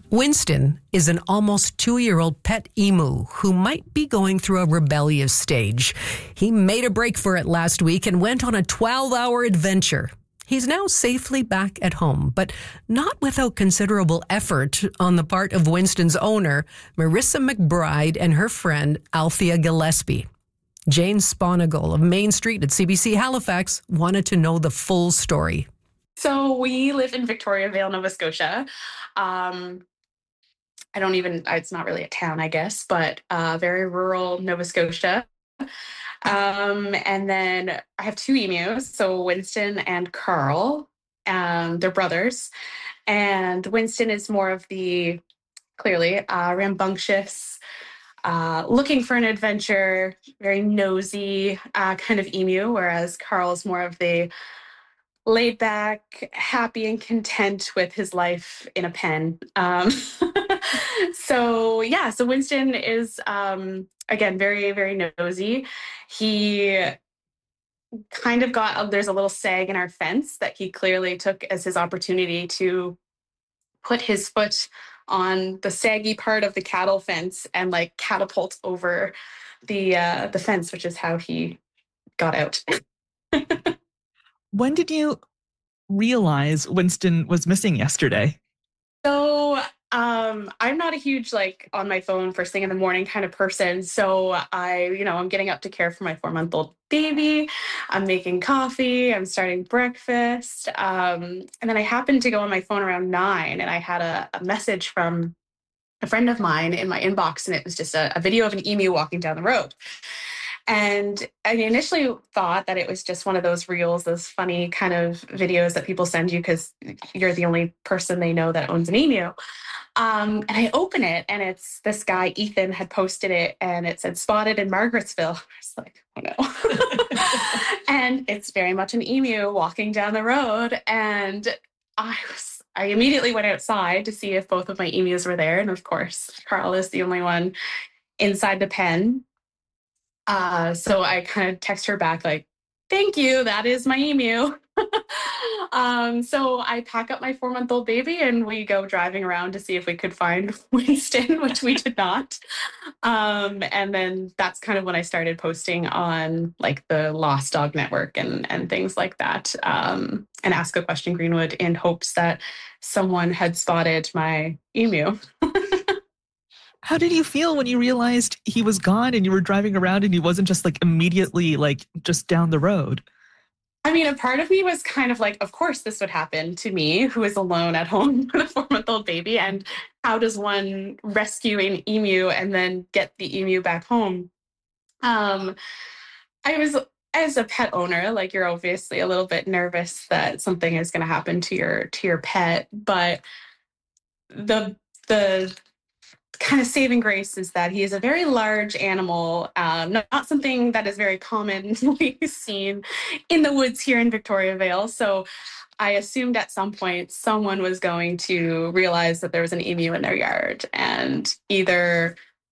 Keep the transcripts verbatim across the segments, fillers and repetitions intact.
Winston is an almost two-year-old pet emu who might be going through a rebellious stage. He made a break for it last week and went on a twelve-hour adventure. He's now safely back at home, but not without considerable effort on the part of Winston's owner, Marissa McBride, and her friend, Althea Gillespie. Jane Sponigal of Main Street at C B C Halifax wanted to know the full story. So we live in Victoria Vale, Nova Scotia. Um, I don't even, it's not really a town, I guess, but uh, very rural Nova Scotia. Um, and then I have two emus, so Winston and Carl. Um, they're brothers. And Winston is more of the, clearly, uh, rambunctious, uh, looking for an adventure, very nosy uh, kind of emu, whereas Carl is more of the laid back, happy and content with his life in a pen. Um, so yeah, so Winston is, um, again, very, very nosy. He kind of got, there's a little sag in our fence that he clearly took as his opportunity to put his foot on the saggy part of the cattle fence and like catapult over the uh, the fence, which is how he got out. When did you realize Winston was missing yesterday? So um, I'm not a huge like on my phone first thing in the morning kind of person. So I, you know, I'm getting up to care for my four month old baby. I'm making coffee. I'm starting breakfast. Um, and then I happened to go on my phone around nine and I had a, a message from a friend of mine in my inbox. And it was just a, a video of an emu walking down the road. And I initially thought that it was just one of those reels, those funny kind of videos that people send you because you're the only person they know that owns an emu. Um, and I open it and it's this guy, Ethan, had posted it and it said spotted in Margarettsville. I was like, oh no. And it's very much an emu walking down the road. And I was, I immediately went outside to see if both of my emus were there. And of course, Carl is the only one inside the pen. Uh, so I kind of text her back like, thank you, that is my emu. um, so I pack up my four-month-old baby and we go driving around to see if we could find Winston, which we did not. Um, and then that's kind of when I started posting on like the Lost Dog Network and, and things like that, um, and Ask a Question Greenwood in hopes that someone had spotted my emu. How did you feel when you realized he was gone and you were driving around and he wasn't just like immediately like just down the road? I mean, a part of me was kind of like, of course this would happen to me, who is alone at home with a four-month-old baby. And how does one rescue an emu and then get the emu back home? Um, I was, as a pet owner, like you're obviously a little bit nervous that something is going to happen to your to your pet, but the the kind of saving grace is that he is a very large animal, um, not, not something that is very commonly seen in the woods here in Victoria Vale. So I assumed at some point someone was going to realize that there was an emu in their yard and either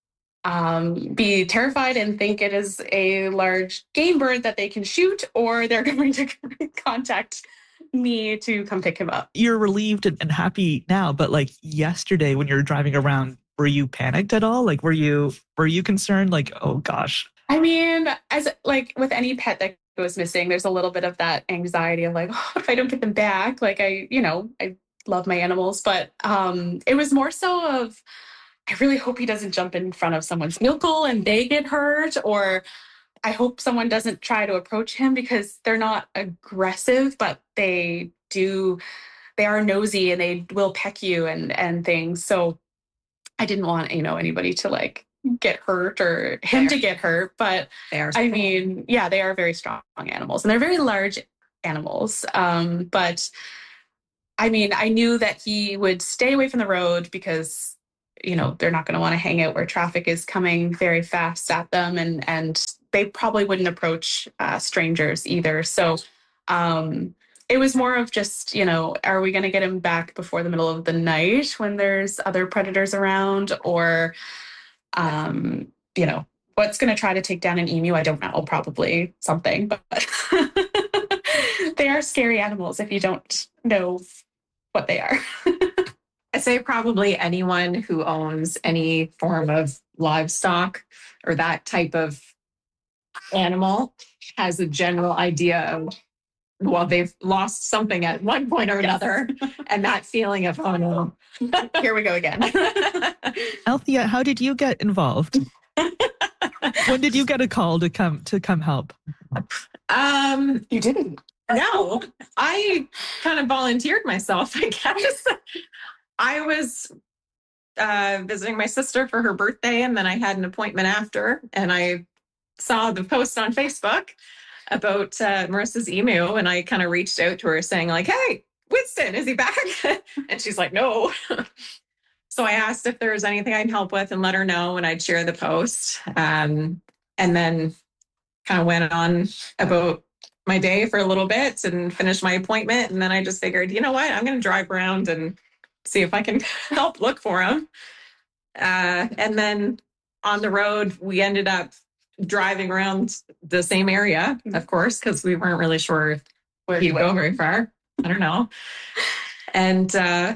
um, be terrified and think it is a large game bird that they can shoot, or they're going to contact me to come pick him up. You're relieved and, and happy now, but like yesterday when you were driving around, were you panicked at all? Like, were you were you concerned? Like, oh gosh. I mean, as like with any pet that goes missing, there's a little bit of that anxiety of like, oh, if I don't get them back, like I, you know, I love my animals, but um, it was more so of, I really hope he doesn't jump in front of someone's vehicle and they get hurt, or I hope someone doesn't try to approach him because they're not aggressive, but they do, they are nosy and they will peck you and and things. So I didn't want, you know, anybody to like get hurt or him to get hurt, but I mean, yeah, they are very strong animals and they're very large animals. Um, but I mean, I knew that he would stay away from the road because, you know, they're not going to want to hang out where traffic is coming very fast at them. And, and they probably wouldn't approach uh, strangers either. So, um, it was more of just, you know, are we going to get him back before the middle of the night when there's other predators around? Or, um, you know, what's going to try to take down an emu? I don't know, probably something. But they are scary animals if you don't know what they are. As say probably anyone who owns any form of livestock or that type of animal has a general idea of, well, they've lost something at one point or another. Yes. And that feeling of, oh no, here we go again. Althea, how did you get involved? When did you get a call to come to come help? Um, you didn't. No, I kind of volunteered myself, I guess. I was uh, visiting my sister for her birthday, and then I had an appointment after, and I saw the post on Facebook about uh, Marissa's emu, and I kind of reached out to her saying like, hey, Winston, is he back? And she's like, no. So I asked if there was anything I can help with and let her know, and I'd share the post. Um, and then kind of went on about my day for a little bit and finished my appointment. And then I just figured, you know what, I'm going to drive around and see if I can help look for him. Uh, and then on the road, we ended up driving around the same area, of course, because we weren't really sure where he'd go very far. I don't know. And uh,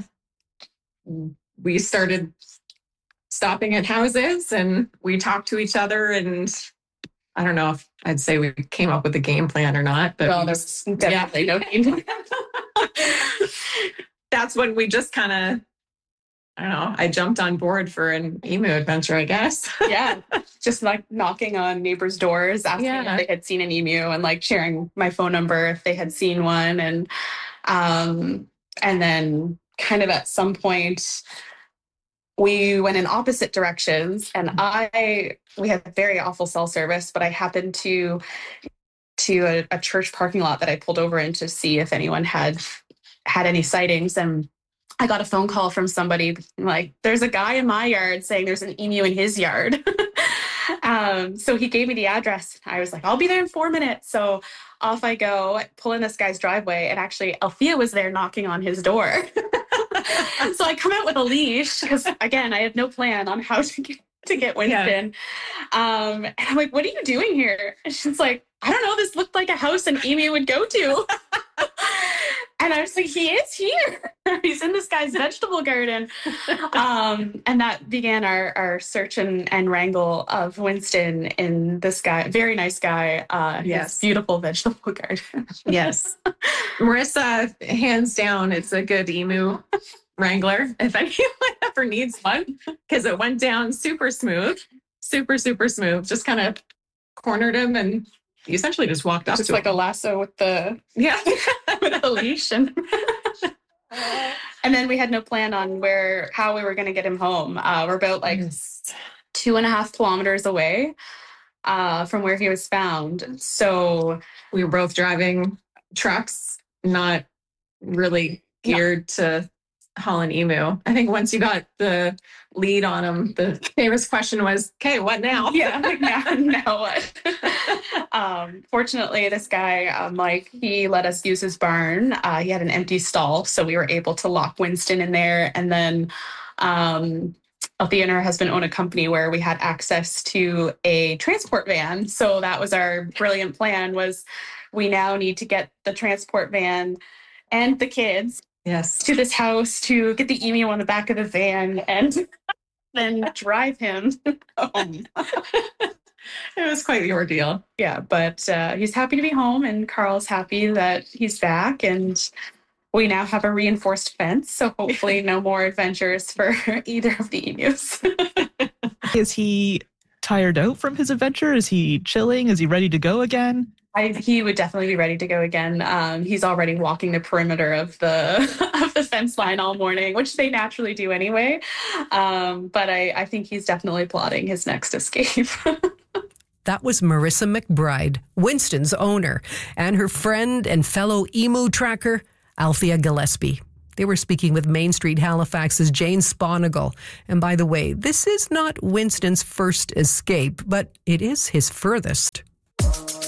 we started stopping at houses and we talked to each other, and I don't know if I'd say we came up with a game plan or not, but well, there's definitely yeah. no game plan. That's when we just kind of, I don't know, I jumped on board for an emu adventure, I guess. Yeah. Just like knocking on neighbors' doors, asking yeah. if they had seen an emu, and like sharing my phone number if they had seen one. And, um, and then kind of at some point we went in opposite directions, and I, we had very awful cell service, but I happened to, to a, a church parking lot that I pulled over in to see if anyone had had any sightings. And I got a phone call from somebody like, there's a guy in my yard saying there's an emu in his yard. um, so he gave me the address. I was like, I'll be there in four minutes. So off I go, pull in this guy's driveway. And actually, Althea was there knocking on his door. So I come out with a leash because, again, I had no plan on how to get, to get Winston. Yeah. Um, and I'm like, what are you doing here? And she's like, I don't know. This looked like a house an emu would go to. And I was like, he is here. He's in this guy's vegetable garden. Um, and that began our, our search and, and wrangle of Winston in this guy, very nice guy, uh, yes. his beautiful vegetable garden. Yes. Marissa, hands down, it's a good emu wrangler if anyone ever needs one, because it went down super smooth, super, super smooth. Just kind of cornered him and he essentially just walked up just to like him. A lasso with the yeah with the leash, and and then we had no plan on where how we were going to get him home. Uh, we're about like yes. two and a half kilometers away uh, from where he was found. So we were both driving trucks, not really geared no. to haul an emu. I think once you got the lead on him, the famous question was, okay, what now? Yeah, like now, now what? um, fortunately, this guy, um, like, he let us use his barn. Uh, he had an empty stall, so we were able to lock Winston in there. And then um, Althea and her husband own a company where we had access to a transport van. So that was our brilliant plan, was we now need to get the transport van and the kids yes. to this house to get the emu on the back of the van and then drive him home. It was quite the ordeal. Yeah, but uh, he's happy to be home, and Carl's happy that he's back, and we now have a reinforced fence, so hopefully no more adventures for either of the emus. Is he tired out from his adventure? Is he chilling? Is he ready to go again? I, he would definitely be ready to go again. Um, he's already walking the perimeter of the of the fence line all morning, which they naturally do anyway. Um, but I, I think he's definitely plotting his next escape. That was Marissa McBride, Winston's owner, and her friend and fellow emu tracker, Althea Gillespie. They were speaking with Main Street Halifax's Jane Sponigal. And by the way, this is not Winston's first escape, but it is his furthest.